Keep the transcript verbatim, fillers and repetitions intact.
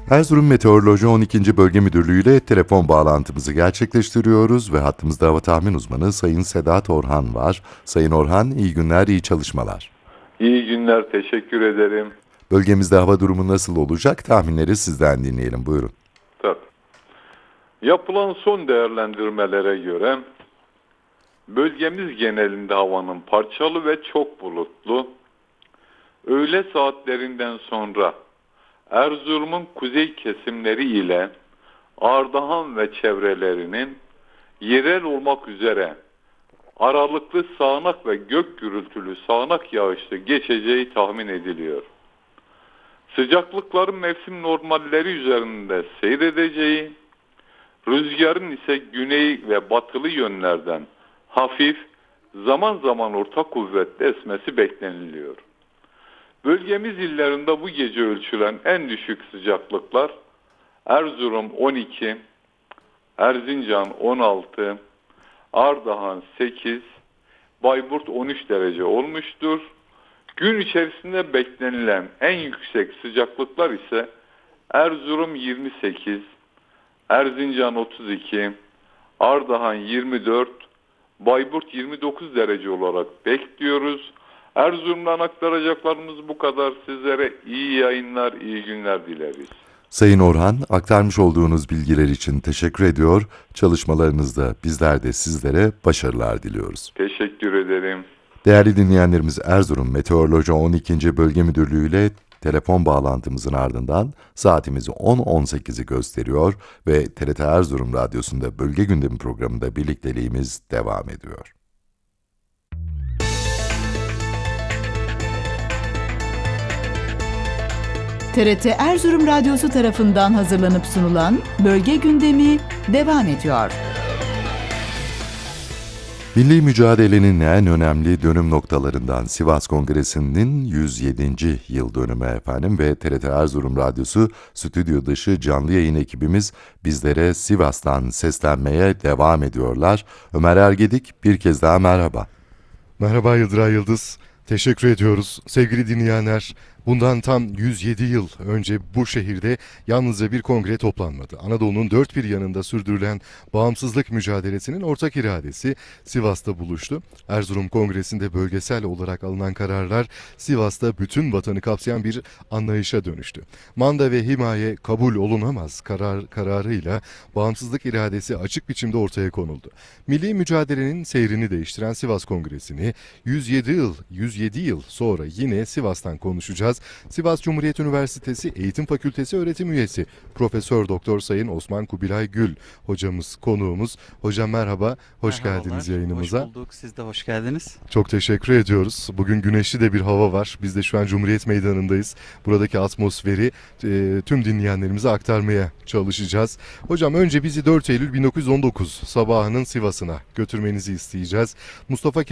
Erzurum Meteoroloji on ikinci. Bölge Müdürlüğü ile telefon bağlantımızı gerçekleştiriyoruz ve hattımızda hava tahmin uzmanı Sayın Sedat Orhan var. Sayın Orhan, iyi günler, iyi çalışmalar. İyi günler, teşekkür ederim. Bölgemizde hava durumu nasıl olacak? Tahminleri sizden dinleyelim, buyurun. Tabii. Yapılan son değerlendirmelere göre bölgemiz genelinde havanın parçalı ve çok bulutlu. Öğle saatlerinden sonra Erzurum'un kuzey kesimleri ile Ardahan ve çevrelerinin yerel olmak üzere aralıklı sağanak ve gök gürültülü sağanak yağışlı geçeceği tahmin ediliyor. Sıcaklıkların mevsim normalleri üzerinde seyredeceği, rüzgarın ise güney ve batılı yönlerden hafif, zaman zaman orta kuvvetli esmesi bekleniliyor. Bölgemiz illerinde bu gece ölçülen en düşük sıcaklıklar Erzurum on iki, Erzincan on altı, Ardahan sekiz, Bayburt on üç derece olmuştur. Gün içerisinde beklenilen en yüksek sıcaklıklar ise Erzurum yirmi sekiz, Erzincan otuz iki, Ardahan yirmi dört, Bayburt yirmi dokuz derece olarak bekliyoruz. Erzurum'dan aktaracaklarımız bu kadar. Sizlere iyi yayınlar, iyi günler dileriz. Sayın Orhan, aktarmış olduğunuz bilgiler için teşekkür ediyor. Çalışmalarınızda bizler de sizlere başarılar diliyoruz. Teşekkür ederim. Değerli dinleyenlerimiz, Erzurum Meteoroloji on ikinci. Bölge Müdürlüğü ile telefon bağlantımızın ardından saatimiz on on sekizi gösteriyor ve T R T Erzurum Radyosu'nda Bölge Gündemi programında birlikteliğimiz devam ediyor. T R T Erzurum Radyosu tarafından hazırlanıp sunulan Bölge Gündemi devam ediyor. Milli mücadelenin en önemli dönüm noktalarından Sivas Kongresi'nin yüz yedinci yıl dönümü efendim ve T R T Erzurum Radyosu stüdyo dışı canlı yayın ekibimiz bizlere Sivas'tan seslenmeye devam ediyorlar. Ömer Ergedik, bir kez daha merhaba. Merhaba Yıldıray Yıldız. Teşekkür ediyoruz. Sevgili dinleyenler, bundan tam yüz yedi yıl önce bu şehirde yalnızca bir kongre toplanmadı. Anadolu'nun dört bir yanında sürdürülen bağımsızlık mücadelesinin ortak iradesi Sivas'ta buluştu. Erzurum Kongresi'nde bölgesel olarak alınan kararlar Sivas'ta bütün vatanı kapsayan bir anlayışa dönüştü. Manda ve himaye kabul olunamaz karar, kararıyla bağımsızlık iradesi açık biçimde ortaya konuldu. Milli mücadelenin seyrini değiştiren Sivas Kongresi'ni yüz yedi yıl, yüz yedi yıl sonra yine Sivas'tan konuşacağız. Sivas Cumhuriyet Üniversitesi Eğitim Fakültesi öğretim üyesi Profesör Doktor Sayın Osman Kubilay Gül hocamız, konuğumuz. Hocam merhaba, hoş Merhabalar, geldiniz yayınımıza. Hoş bulduk, siz de hoş geldiniz. Çok teşekkür ediyoruz. Bugün güneşli de bir hava var. Biz de şu an Cumhuriyet Meydanı'ndayız. Buradaki atmosferi e, tüm dinleyenlerimize aktarmaya çalışacağız. Hocam önce bizi dört Eylül bin dokuz yüz on dokuz sabahının Sivas'ına götürmenizi isteyeceğiz. Mustafa